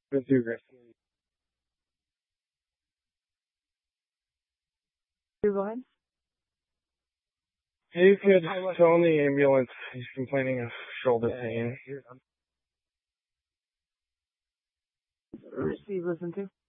Been too aggressive. Go ahead. You could tell the ambulance he's complaining of shoulder pain. Receive, listen to.